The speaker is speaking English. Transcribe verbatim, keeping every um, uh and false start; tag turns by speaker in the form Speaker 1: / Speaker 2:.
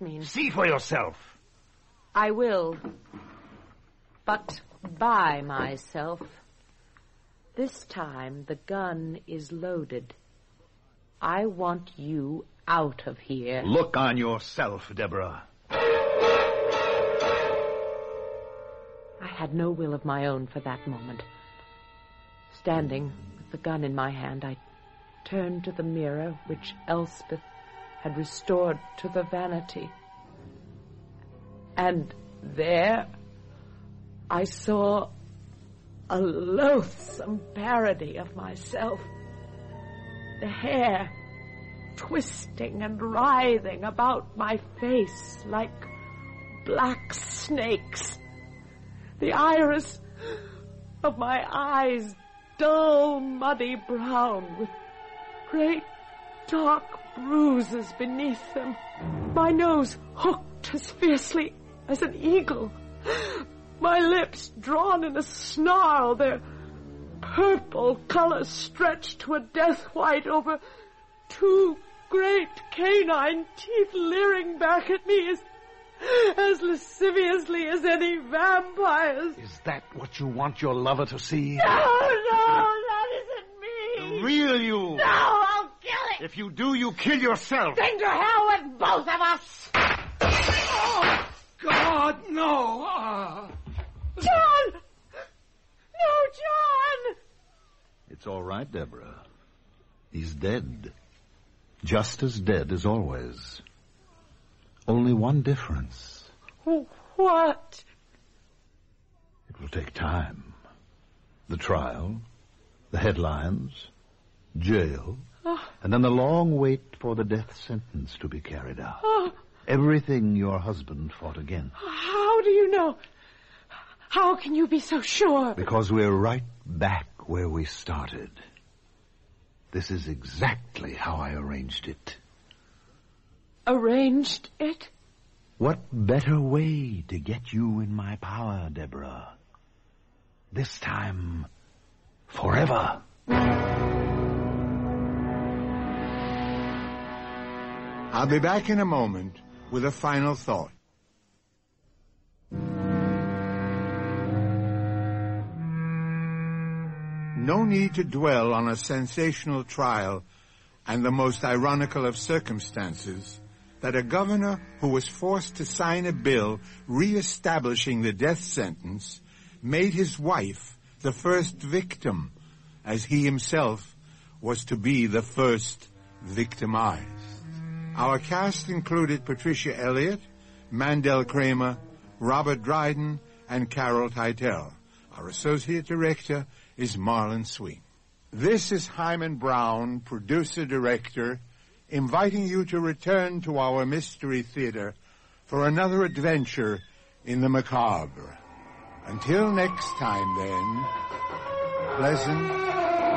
Speaker 1: mean?
Speaker 2: See for yourself.
Speaker 1: I will. But by myself. This time the gun is loaded. I want you out of here.
Speaker 2: Look on yourself, Deborah.
Speaker 1: I had no will of my own for that moment. Standing with the gun in my hand, I turned to the mirror which Elspeth had restored to the vanity. And there I saw a loathsome parody of myself. The hair twisting and writhing about my face like black snakes. The iris of my eyes dull, muddy brown with great dark bruises beneath them. My nose hooked as fiercely as an eagle. My lips drawn in a snarl, their purple color stretched to a death white over two great canine teeth leering back at me as, as lasciviously as any vampires.
Speaker 2: Is that what you want your lover to see?
Speaker 1: No, no, that isn't me.
Speaker 2: The real you.
Speaker 1: No, I'll kill it.
Speaker 2: If you do, you kill yourself.
Speaker 1: Then to hell with both of us.
Speaker 2: Oh, God, no. Uh...
Speaker 1: John! No, John!
Speaker 3: It's all right, Deborah. He's dead. Just as dead as always. Only one difference.
Speaker 1: What?
Speaker 3: It will take time. The trial, the headlines, jail, oh. and then the long wait for the death sentence to be carried out.
Speaker 1: Oh.
Speaker 3: Everything your husband fought against.
Speaker 1: How do you know? How can you be so sure?
Speaker 3: Because we're right back where we started. This is exactly how I arranged it.
Speaker 1: Arranged it?
Speaker 3: What better way to get you in my power, Deborah? This time, forever.
Speaker 4: I'll be back in a moment with a final thought. No need to dwell on a sensational trial and the most ironical of circumstances that a governor who was forced to sign a bill re-establishing the death sentence made his wife the first victim, as he himself was to be the first victimized. Our cast included Patricia Elliott, Mandel Kramer, Robert Dryden, and Carol Teitel. Our associate director is Marlon Sween. This is Hyman Brown, producer-director, inviting you to return to our Mystery Theater for another adventure in the macabre. Until next time, then, pleasant